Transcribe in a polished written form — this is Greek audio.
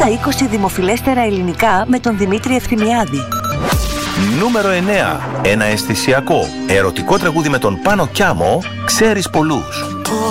τα 20 δημοφιλέστερα ελληνικά με τον Δημήτρη Ευθυμιάδη. Νούμερο 9. Ένα αισθησιακό, ερωτικό τραγούδι με τον Πάνο Κιάμο, «Ξέρεις πολλούς».